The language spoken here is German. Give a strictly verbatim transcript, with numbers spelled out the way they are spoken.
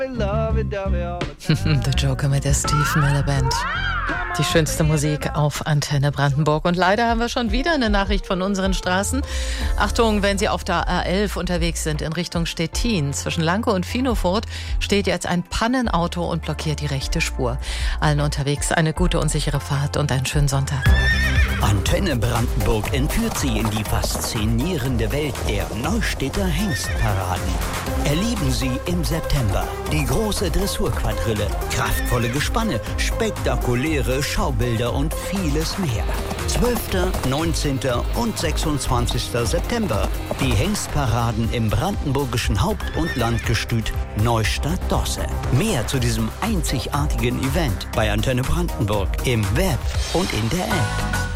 The Joker mit der Steve Miller Band. Die schönste Musik auf Antenne Brandenburg. Und leider haben wir schon wieder eine Nachricht von unseren Straßen. Achtung, wenn Sie auf der A elf unterwegs sind in Richtung Stettin, zwischen Lanke und Finofurt, steht jetzt ein Pannenauto und blockiert die rechte Spur. Allen unterwegs eine gute und sichere Fahrt und einen schönen Sonntag. Antenne Brandenburg entführt Sie in die faszinierende Welt der Neustädter Hengstparaden. Erleben Sie im September die große Dressurquadrille, kraftvolle Gespanne, spektakuläre Schaubilder und vieles mehr. zwölfter, neunzehnter und sechsundzwanzigster September. Die Hengstparaden im brandenburgischen Haupt- und Landgestüt Neustadt-Dosse. Mehr zu diesem einzigartigen Event bei Antenne Brandenburg im Web und in der App.